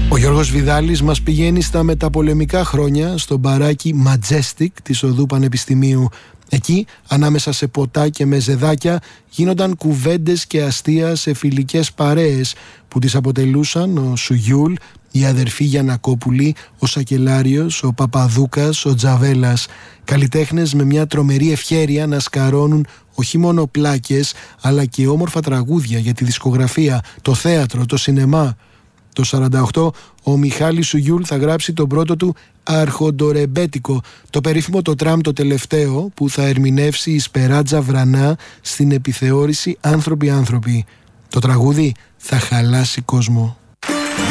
Ο Γιώργος Βιδάλης μας πηγαίνει στα μεταπολεμικά χρόνια στο μπαράκι Majestic της οδού Πανεπιστημίου. Εκεί, ανάμεσα σε ποτά και μεζεδάκια, γίνονταν κουβέντες και αστεία σε φιλικές παρέες που τις αποτελούσαν ο Σουγιούλ, η αδερφή Γιαννακόπουλη, ο Σακελάριος, ο Παπαδούκας, ο Τζαβέλας. Καλλιτέχνες με μια τρομερή ευχέρεια να σκαρώνουν όχι μόνο πλάκες, αλλά και όμορφα τραγούδια για τη δισκογραφία, το θέατρο, το σινεμά. Το 1948 ο Μιχάλης Σουγιούλ θα γράψει τον πρώτο του αρχοντορεμπέτικο, το περίφημο το τραμ το τελευταίο, που θα ερμηνεύσει η Σπεράτζα Βρανά στην επιθεώρηση «Άνθρωποι-άνθρωποι». Το τραγούδι θα χαλάσει κόσμο.